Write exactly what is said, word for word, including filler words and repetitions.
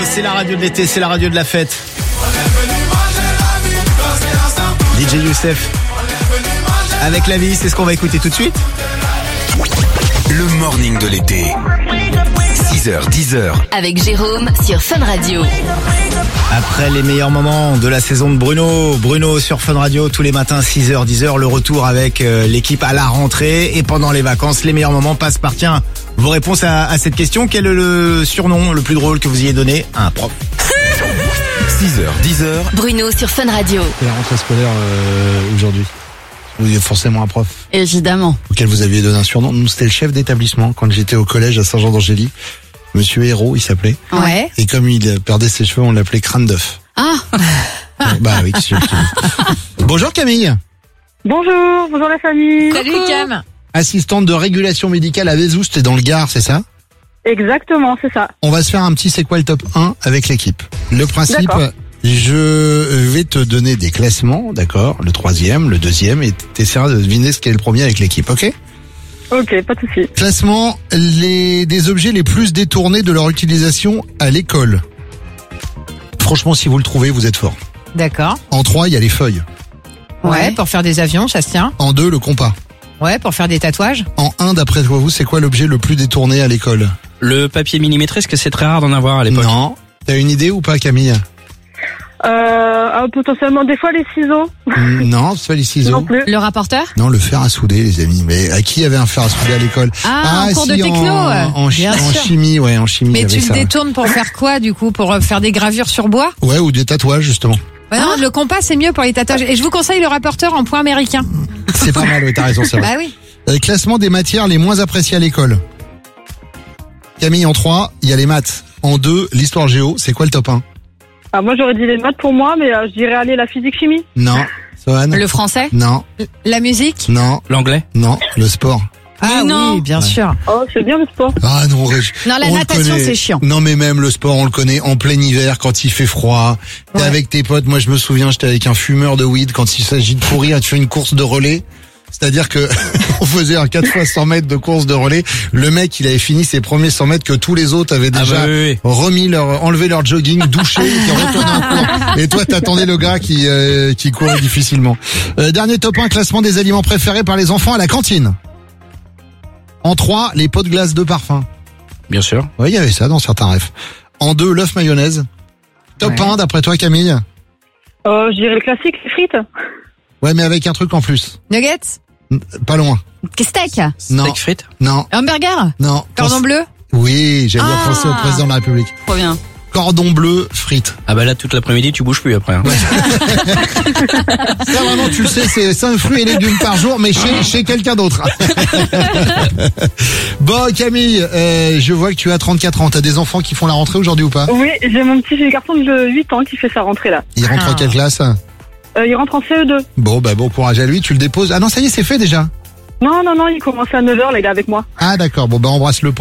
c'est la radio de l'été, c'est la radio de la fête. D J Youssef avec la vie, c'est ce qu'on va écouter tout de suite. Le morning de l'été. six heures, dix heures. Avec Jérôme sur Fun Radio. Après les meilleurs moments de la saison de Bruno, Bruno sur Fun Radio tous les matins six heures, dix heures, le retour avec euh, l'équipe à la rentrée et pendant les vacances, les meilleurs moments passent par tiens, vos réponses à, à cette question. Quel est le surnom le plus drôle que vous ayez donné à un prof? six heures, dix heures. Bruno sur Fun Radio. La rentrée scolaire euh, aujourd'hui. Vous avez forcément un prof Évidemment. auquel vous aviez donné un surnom. Nous, c'était le chef d'établissement quand j'étais au collège à Saint-Jean-d'Angély. Monsieur Hérault, il s'appelait. Ouais. Et comme il perdait ses cheveux, on l'appelait crâne d'œuf. Ah. Bah oui, sûr. Bonjour Camille. Bonjour, bonjour la famille. Salut Cam. Assistante de régulation médicale à Vézoust, t'es dans le Gard, c'est ça? Exactement, c'est ça. On va se faire un petit c'est quoi le top un avec l'équipe. Le principe, D'accord. je vais te donner des classements, d'accord? Le troisième, le deuxième, et t'essaieras de deviner ce qu'est le premier avec l'équipe, ok? Ok, pas de souci. Classement les, des objets les plus détournés de leur utilisation à l'école. Franchement, si vous le trouvez, vous êtes fort. D'accord. En trois, il y a les feuilles. Ouais, Ouais. pour faire des avions, ça se tient. En deux, le compas. Ouais, pour faire des tatouages. En un, d'après toi, vous, c'est quoi l'objet le plus détourné à l'école? Le papier millimétré, est-ce que c'est très rare d'en avoir à l'époque? Non. T'as une idée ou pas, Camille? Euh, ah, potentiellement des fois les ciseaux. Non, c'est pas les ciseaux. Non plus. Le rapporteur. Non, le fer à souder, les amis. Mais à qui avait un fer à souder à l'école? Ah, en cours de si, techno. En, en, chi- Bien en sûr. chimie, ouais, en chimie. il y Mais avait tu le ça. détournes pour faire quoi, du coup? Pour euh, faire des gravures sur bois? Ouais, ou des tatouages, justement. Ouais, non, le compas, c'est mieux pour les tatouages. Et je vous conseille le rapporteur en point américain. C'est pas mal, ouais, t'as raison, c'est vrai. Bah oui. Euh, classement des matières les moins appréciées à l'école. Camille, en trois, il y a les maths. En deux, l'histoire géo. C'est quoi le top un? Ah, moi j'aurais dit les maths pour moi, mais euh, je dirais aller la physique chimie. Non. Sohan? Le français. Non, La musique. non, L'anglais? non, le sport. Ah non. oui, bien Ouais. sûr. Oh, c'est bien le sport. Ah non, Rég- Non, la on le natation, connaît. c'est chiant. Non, mais même le sport, on le connaît en plein hiver, quand il fait froid. T'es Ouais. avec tes potes. Moi, je me souviens, j'étais avec un fumeur de weed quand il s'agit de courir et de faire une course de relais. C'est-à-dire que on faisait un quatre fois cent mètres de course de relais. Le mec, il avait fini ses premiers cent mètres que tous les autres avaient Ah déjà bah oui, oui. remis leur, enlevé leur jogging, douché, et qui retournaient en cours. Et toi, t'attendais le gars qui, euh, qui courait difficilement. Euh, dernier top un, classement des aliments préférés par les enfants à la cantine. En trois, les pots de glace de parfum. Bien sûr. Oui, il y avait ça dans certains refs. En deux, l'œuf mayonnaise. Top Ouais. un, d'après toi, Camille? Euh, je dirais le classique, les frites. Ouais, mais avec un truc en plus. Nuggets. N- Pas loin. Steak. Non. Steak frites? Non, Hamburger. non. Cordon Pense- bleu. Oui, j'allais dire Ah. penser au président de la République. Trop bien. Cordon bleu, frites. Ah bah là, toute l'après-midi, tu bouges plus après. Hein. Ça, vraiment, tu le sais, c'est cinq fruits et légumes par jour, mais chez, chez quelqu'un d'autre. Bon, Camille, euh, je vois que tu as trente-quatre ans. T'as des enfants qui font la rentrée aujourd'hui ou pas? Oui, j'ai mon petit garçon de huit ans qui fait sa rentrée là. Il rentre en Ah. quelle classe? Euh, il rentre en C E deux. Bon, bah bon courage à lui, tu le déposes. Ah non, ça y est, c'est fait déjà. Non, non, non, il commence à neuf heures, les gars, avec moi. Ah d'accord, bon bah embrasse-le pour